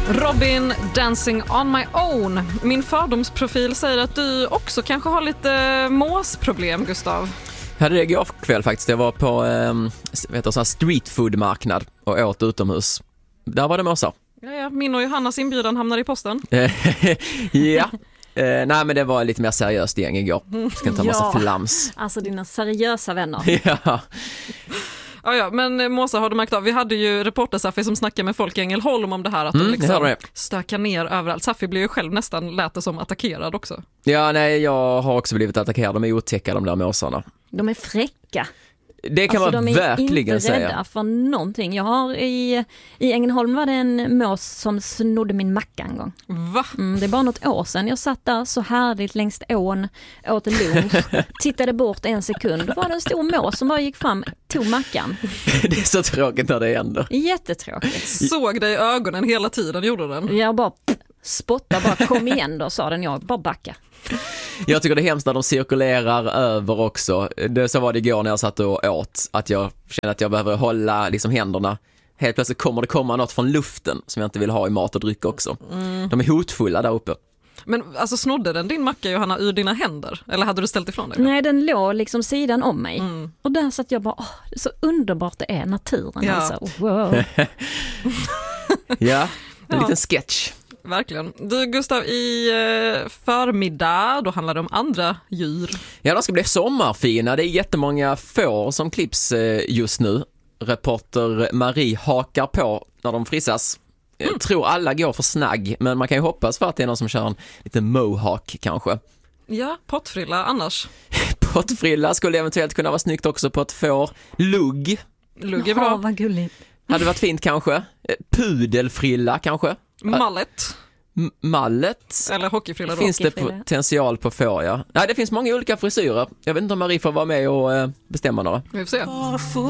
Robin, Dancing on my own. Min fördomsprofil säger att du också kanske har lite måsproblem, Gustav. Jag hade det igår kväll faktiskt. Jag var på sån streetfood-marknad och åt utomhus. Där var det måsar. Ja, min och Johannas inbjudan hamnade i posten. Ja. Nej, men det var lite mer seriöst gäng igår. Ska inte ha massa flams. Alltså dina seriösa vänner. Ja. Ja, men Måsa, har du märkt av? Vi hade ju reporter Safi som snackade med folk i Ängelholm om det här att de liksom stökar ner överallt. Safi blev ju själv nästan lät det som attackerad också. Ja, nej, jag har också blivit attackerad. De är otäcka, de där måsarna. De är fräcka. Det kan man verkligen säga. De är inte rädda för någonting. Jag har i Ängelholm var det en mås som snodde min macka en gång. Va? Det är bara något år sedan. Jag satt där så härligt längs ån, åt en lunch, tittade bort en sekund. Då var det en stor mås som bara gick fram, tog mackan. Det är så tråkigt när det händer. Jättetråkigt. Såg dig i ögonen hela tiden, gjorde den? Jag bara spottade, bara kom igen då, sa den. Jag bara backa. Jag tycker det är hemskt när de cirkulerar över också. Så var det igår när jag satt och åt, att jag kände att jag behöver hålla liksom händerna. Helt plötsligt kommer det komma något från luften som jag inte vill ha i mat och dryck också. De är hotfulla där uppe. Men alltså snodde den din macka, Johanna, ur dina händer? Eller hade du ställt ifrån dig? Nej, den låg liksom sidan om mig. Och där satt jag bara, det är så underbart det är, naturen. Ja. Alltså. Wow. Ja, en liten sketch. Verkligen. Du, Gustav, i förmiddag då handlar det om andra djur. Ja, de ska bli sommarfina. Det är jättemånga får som klipps just nu. Reporter Marie hakar på när de frissas. Jag tror alla går för snagg, men man kan ju hoppas för att det är någon som kör en liten mohawk kanske. Ja, pottfrilla annars. Pottfrilla skulle eventuellt kunna vara snyggt också på ett får. Lugg är bra. Ja, vad gulligt. hade varit fint kanske. Pudelfrilla kanske. Mallet. Mallet. Eller hockeyfrilla då. Finns det potential på får, ja. Nej, det finns många olika frisyrer. Jag vet inte om Marie får vara med och bestämma några. Vi får se.